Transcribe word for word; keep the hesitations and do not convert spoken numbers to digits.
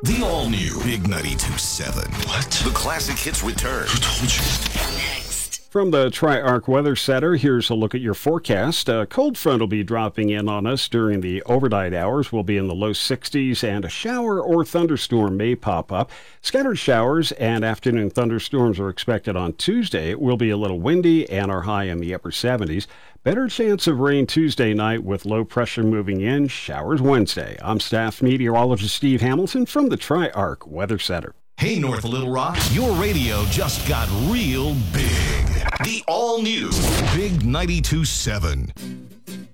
The all-new Big ninety-two point seven. What? The classic hits return. Who told you? Next. From the Tri-Arc Weather Center, here's a look at your forecast. A cold front will be dropping in on us during the overnight hours. We'll be in the low sixties, and a shower or thunderstorm may pop up. Scattered showers and afternoon thunderstorms are expected on Tuesday. It will be a little windy, and our high in the upper seventies. Better chance of rain Tuesday night with low pressure moving in. Showers Wednesday. I'm staff meteorologist Steve Hamilton from the Tri-Arc Weather Center. Hey, North Little Rock, your radio just got real big. The all-new Big ninety-two point seven.